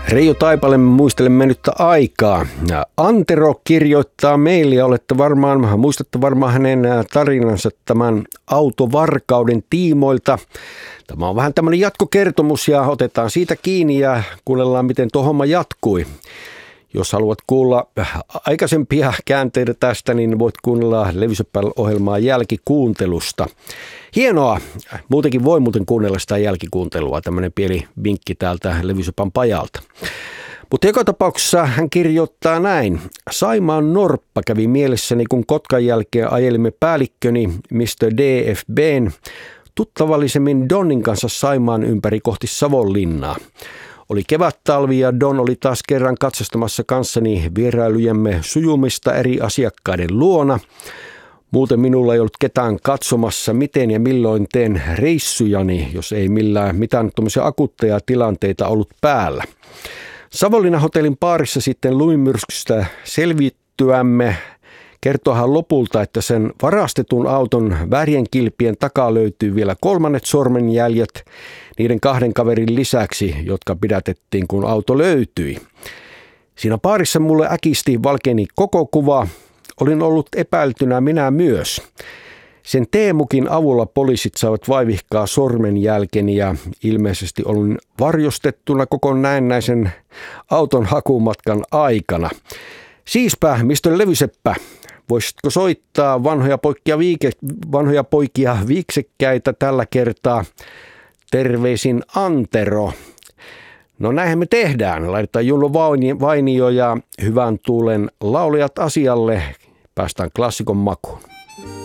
Reijo Taipale muistele mennyttä aikaa. Antero kirjoittaa meille ja muistatte varmaan hänen tarinansa tämän autovarkauden tiimoilta. Tämä on vähän tämmöinen jatkokertomus ja otetaan siitä kiinni ja kuunnellaan miten tuo homma jatkui. Jos haluat kuulla aikaisempia käänteitä tästä, niin voit kuunnella Levyseppä-ohjelmaa jälkikuuntelusta. Hienoa. Muutenkin voi kuunnella sitä jälkikuuntelua. Tämmöinen pieni vinkki täältä Levysepän pajalta. Mutta joka tapauksessa hän kirjoittaa näin. Saimaan norppa kävi mielessäni, kun Kotkan jälkeen ajelimme päällikköni Mr. DFB:n tuttavallisemmin Donnin kanssa Saimaan ympäri kohti Savonlinnaa. Oli kevättalvi ja Don oli taas kerran katsastamassa kanssani vierailujemme sujumista eri asiakkaiden luona. Muuten minulla ei ollut ketään katsomassa, miten ja milloin teen reissujani, jos ei mitään tuommoisia akuutteja tilanteita ollut päällä. Savonlinnan hotellin baarissa sitten lumimyrskystä selvittyämme. Kertoo lopulta, että sen varastetun auton värjen kilpien takaa löytyy vielä kolmannet sormenjäljet niiden 2 kaverin lisäksi, jotka pidätettiin, kun auto löytyi. Siinä baarissa mulle äkisti valkeni koko kuva. Olin ollut epäiltynä minä myös. Sen Teemukin avulla poliisit saivat vaivihkaa sormenjälkeni ja ilmeisesti olin varjostettuna koko näennäisen auton hakumatkan aikana. Siispä, Mr. Levyseppä, voisitko soittaa vanhoja poikia viiksekkäitä tällä kertaa? Terveisin Antero. No näinhän me tehdään. Laitetaan Juno Vainio ja Hyvän tuulen laulijat asialle. Päästään klassikon makuun.